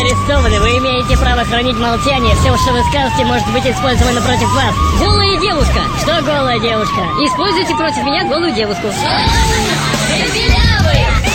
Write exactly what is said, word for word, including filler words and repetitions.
арестованы. Вы имеете право хранить молчание. Все, что вы скажете, может быть использовано против вас. Голая девушка. Что голая девушка? Используйте против меня голую девушку.